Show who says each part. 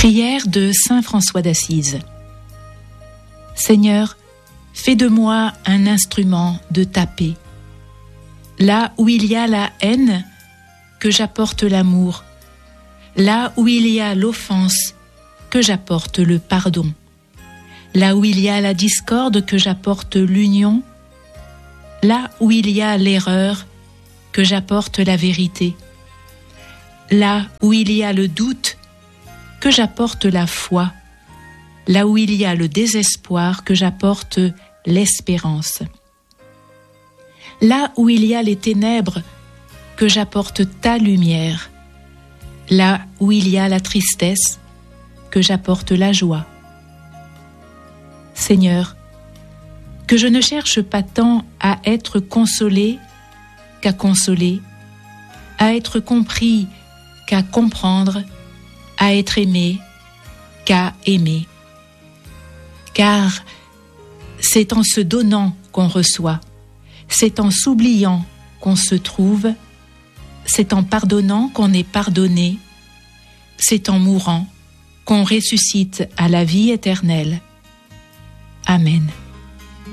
Speaker 1: Prière de saint François d'Assise. Seigneur, fais de moi un instrument de ta paix. Là où il y a la haine, que j'apporte l'amour. Là où il y a l'offense, que j'apporte le pardon. Là où il y a la discorde, que j'apporte l'union. Là où il y a l'erreur, que j'apporte la vérité. Là où il y a le doute, que j'apporte la foi. Là où il y a le désespoir, que j'apporte l'espérance. Là où il y a les ténèbres, que j'apporte ta lumière. Là où il y a la tristesse, que j'apporte la joie. Seigneur, que je ne cherche pas tant à être consolé qu'à consoler, à être compris qu'à comprendre, à être aimé qu'à aimer. Car c'est en se donnant qu'on reçoit, c'est en s'oubliant qu'on se trouve, c'est en pardonnant qu'on est pardonné, c'est en mourant qu'on ressuscite à la vie éternelle. Amen.